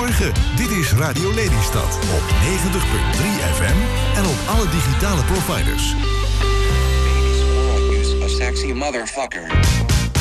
Goedemorgen, dit is Radio Lelystad op 90.3 FM en op alle digitale providers. Baby's oral use a sexy motherfucker.